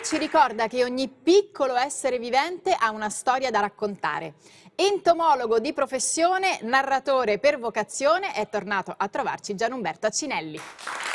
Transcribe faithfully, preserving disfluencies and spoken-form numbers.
ci ricorda che ogni piccolo essere vivente ha una storia da raccontare. Entomologo di professione, narratore per vocazione, è tornato a trovarci Gianumberto Accinelli.